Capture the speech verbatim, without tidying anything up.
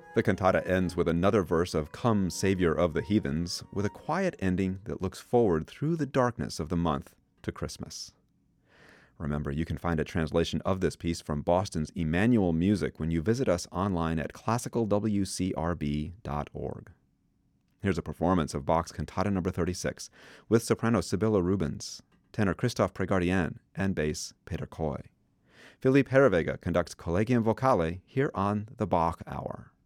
The cantata ends with another verse of Come, Savior of the Heathens, with a quiet ending that looks forward through the darkness of the month to Christmas. Remember, you can find a translation of this piece from Boston's Emmanuel Music when you visit us online at classical w c r b dot org. Here's a performance of Bach's Cantata number thirty-six with soprano Sibylla Rubens, tenor Christophe Prégardien, and bass Peter Coy. Philippe Herreweghe conducts Collegium Vocale here on the Bach Hour.